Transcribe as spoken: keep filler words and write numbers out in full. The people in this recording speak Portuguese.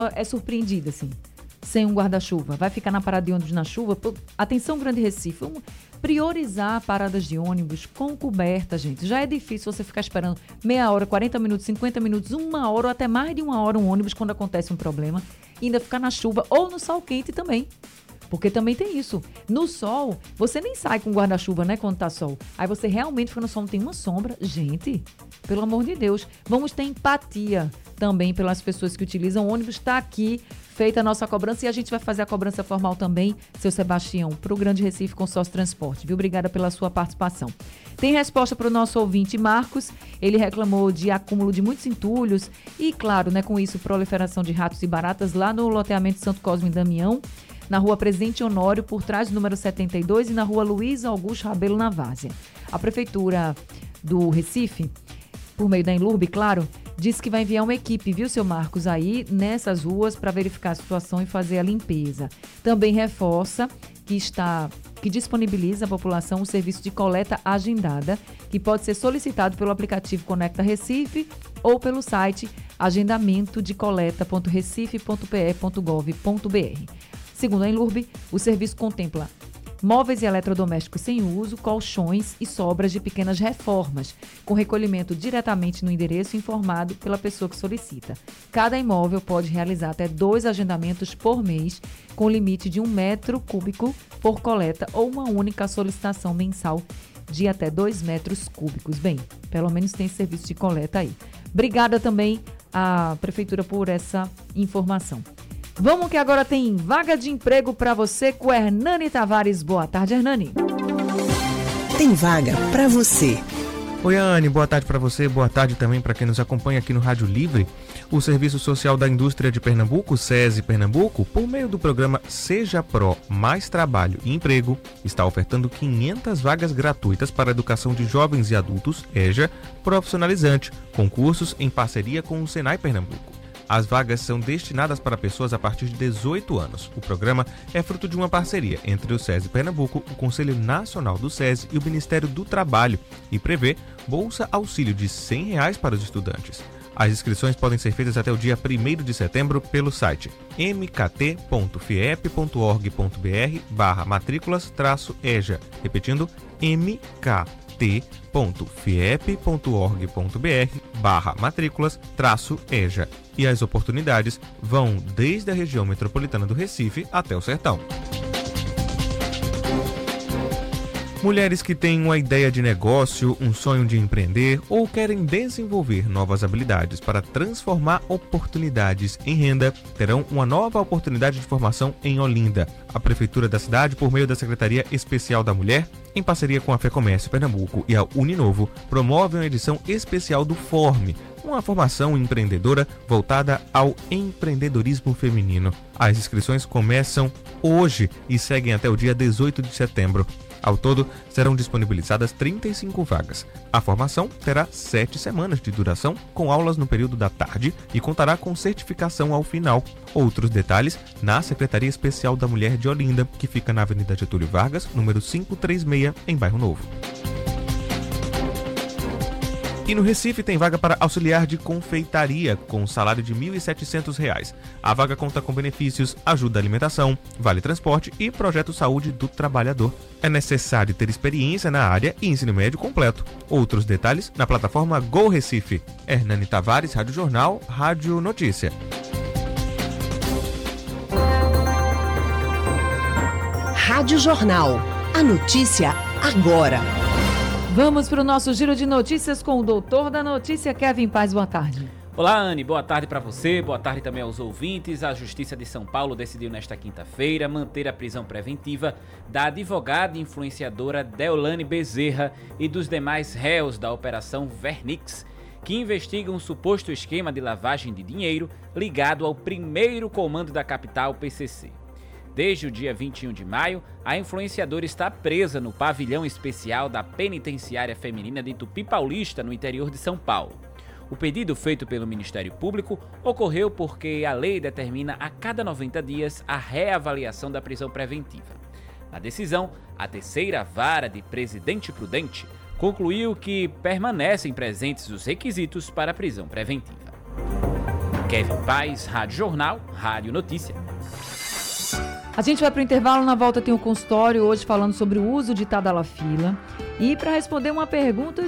é surpreendida, assim, sem um guarda-chuva, vai ficar na parada de ônibus na chuva. Atenção, Grande Recife, vamos priorizar paradas de ônibus com coberta, gente. Já é difícil você ficar esperando meia hora, quarenta minutos, cinquenta minutos, uma hora ou até mais de uma hora um ônibus quando acontece um problema, e ainda ficar na chuva ou no sol quente também. Porque também tem isso. No sol, você nem sai com guarda-chuva, né, quando tá sol. Aí você realmente fica no sol, não tem uma sombra. Gente, pelo amor de Deus, vamos ter empatia também pelas pessoas que utilizam o ônibus. Está aqui feita a nossa cobrança e a gente vai fazer a cobrança formal também, seu Sebastião, para o Grande Recife Consórcio Transporte, viu? Obrigada pela sua participação. Tem resposta para o nosso ouvinte Marcos. Ele reclamou de acúmulo de muitos entulhos e, claro, né, com isso, proliferação de ratos e baratas lá no loteamento Santo Cosme e Damião, na rua Presidente Honório, por trás do número setenta e dois, e na rua Luiz Augusto Rabelo, na Várzea. A Prefeitura do Recife, por meio da Enlurbe, claro, disse que vai enviar uma equipe, viu, seu Marcos, aí nessas ruas para verificar a situação e fazer a limpeza. Também reforça que está que disponibiliza à população o serviço de coleta agendada, que pode ser solicitado pelo aplicativo Conecta Recife ou pelo site agendamento de coleta ponto recife ponto p e ponto gov ponto b r. Segundo a Enlurbe, o serviço contempla móveis e eletrodomésticos sem uso, colchões e sobras de pequenas reformas, com recolhimento diretamente no endereço informado pela pessoa que solicita. Cada imóvel pode realizar até dois agendamentos por mês, com limite de um metro cúbico por coleta ou uma única solicitação mensal de até dois metros cúbicos. Bem, pelo menos tem serviço de coleta aí. Obrigada também à Prefeitura por essa informação. Vamos que agora tem vaga de emprego para você com Hernani Tavares. Boa tarde, Hernani. Tem vaga para você. Oi, Anne, boa tarde para você, boa tarde também para quem nos acompanha aqui no Rádio Livre. O Serviço Social da Indústria de Pernambuco, SESI Pernambuco, por meio do programa Seja Pro Mais Trabalho e Emprego, está ofertando quinhentas vagas gratuitas para a educação de jovens e adultos, EJA, profissionalizante, com cursos em parceria com o Senai Pernambuco. As vagas são destinadas para pessoas a partir de dezoito anos. O programa é fruto de uma parceria entre o SESI Pernambuco, o Conselho Nacional do SESI e o Ministério do Trabalho e prevê bolsa auxílio de cem reais para os estudantes. As inscrições podem ser feitas até o dia primeiro de setembro pelo site m k t ponto f i e p ponto org ponto b r barra matrículas traço eja. Repetindo, m k t ponto f i e p ponto org ponto b r barra matrículas traço eja. E as oportunidades vão desde a região metropolitana do Recife até o Sertão. Mulheres que têm uma ideia de negócio, um sonho de empreender ou querem desenvolver novas habilidades para transformar oportunidades em renda, terão uma nova oportunidade de formação em Olinda. A Prefeitura da cidade, por meio da Secretaria Especial da Mulher, em parceria com a FEComércio Pernambuco e a Uninovo, promove uma edição especial do Forme, uma formação empreendedora voltada ao empreendedorismo feminino. As inscrições começam hoje e seguem até o dia dezoito de setembro. Ao todo, serão disponibilizadas trinta e cinco vagas. A formação terá sete semanas de duração, com aulas no período da tarde e contará com certificação ao final. Outros detalhes na Secretaria Especial da Mulher de Olinda, que fica na Avenida Getúlio Vargas, número quinhentos e trinta e seis, em Bairro Novo. E no Recife tem vaga para auxiliar de confeitaria, com salário de mil e setecentos reais. A vaga conta com benefícios, ajuda à alimentação, vale transporte e projeto Saúde do Trabalhador. É necessário ter experiência na área e ensino médio completo. Outros detalhes na plataforma Go Recife. Hernani Tavares, Rádio Jornal, Rádio Notícia. Rádio Jornal. A notícia agora. Vamos para o nosso giro de notícias com o doutor da notícia, Kevin Paz. Boa tarde. Olá, Anne. Boa tarde para você. Boa tarde também aos ouvintes. A Justiça de São Paulo decidiu nesta quinta-feira manter a prisão preventiva da advogada e influenciadora Deolane Bezerra e dos demais réus da Operação Vernix, que investigam um suposto esquema de lavagem de dinheiro ligado ao primeiro comando da capital, P C C. Desde o dia vinte e um de maio, a influenciadora está presa no pavilhão especial da Penitenciária Feminina de Tupi Paulista, no interior de São Paulo. O pedido feito pelo Ministério Público ocorreu porque a lei determina a cada noventa dias a reavaliação da prisão preventiva. Na decisão, a terceira vara de Presidente Prudente concluiu que permanecem presentes os requisitos para a prisão preventiva. Kevin Paz, Rádio Jornal, Rádio Notícia. A gente vai para o intervalo, na volta tem o consultório, hoje falando sobre o uso de Tadalafila. E para responder uma pergunta